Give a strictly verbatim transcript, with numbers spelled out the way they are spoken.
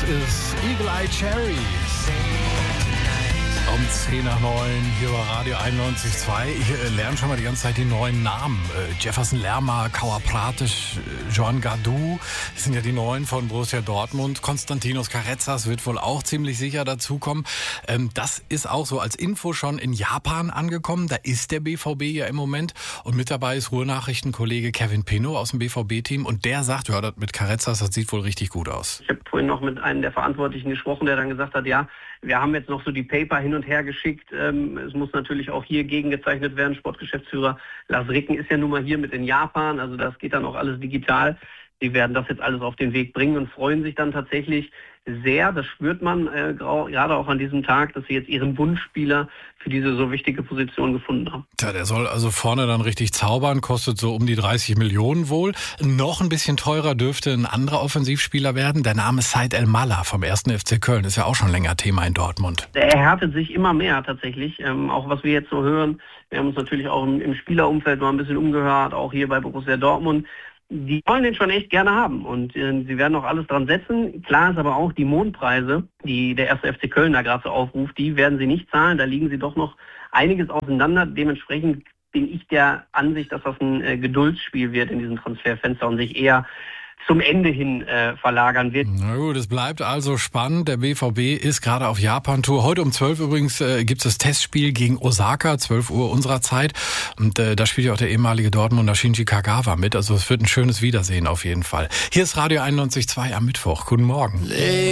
ist Eagle Eye Cherry. Um zehn nach neun hier bei Radio einundneunzig Komma zwei. Ich äh, lerne schon mal die ganze Zeit die neuen Namen. Äh, Jefferson Lerma, Kauer Pratisch, äh, Joan Gardou. Das sind ja die neuen von Borussia Dortmund. Konstantinos Carezas wird wohl auch ziemlich sicher dazukommen. Ähm, das ist auch so als Info schon in Japan angekommen. Da ist der B V B ja im Moment. Und mit dabei ist Ruhrnachrichtenkollege Kevin Pinnow aus dem B V B-Team. Und der sagt, ja, das mit Carezas, das sieht wohl richtig gut aus. Ich habe vorhin noch mit einem der Verantwortlichen gesprochen, der dann gesagt hat, ja, wir haben jetzt noch so die Paper hin und her geschickt. Ähm, es muss natürlich auch hier gegengezeichnet werden. Sportgeschäftsführer Lars Ricken ist ja nun mal hier mit in Japan. Also das geht dann auch alles digital. Die werden das jetzt alles auf den Weg bringen und freuen sich dann tatsächlich sehr, das spürt man äh, gerade auch an diesem Tag, dass sie jetzt ihren Wunschspieler für diese so wichtige Position gefunden haben. Tja, der soll also vorne dann richtig zaubern, kostet so um die dreißig Millionen wohl. Noch ein bisschen teurer dürfte ein anderer Offensivspieler werden. Der Name Said El-Mallah vom ersten F C Köln ist ja auch schon länger Thema in Dortmund. Der härtet sich immer mehr tatsächlich, ähm, auch was wir jetzt so hören. Wir haben uns natürlich auch im, im Spielerumfeld mal ein bisschen umgehört, auch hier bei Borussia Dortmund. Die wollen den schon echt gerne haben und äh, sie werden auch alles dran setzen. Klar ist aber auch, die Mondpreise, die der erste F C Köln da gerade so aufruft, die werden sie nicht zahlen. Da liegen sie doch noch einiges auseinander. Dementsprechend bin ich der Ansicht, dass das ein äh, Geduldsspiel wird in diesem Transferfenster und sich eher zum Ende hin äh, verlagern wird. Na gut, es bleibt also spannend. Der B V B ist gerade auf Japan-Tour. Heute um zwölf übrigens äh, gibt es das Testspiel gegen Osaka, zwölf Uhr unserer Zeit. Und äh, da spielt ja auch der ehemalige Dortmunder Shinji Kagawa mit. Also es wird ein schönes Wiedersehen auf jeden Fall. Hier ist Radio einundneunzig Komma zwei am Mittwoch. Guten Morgen.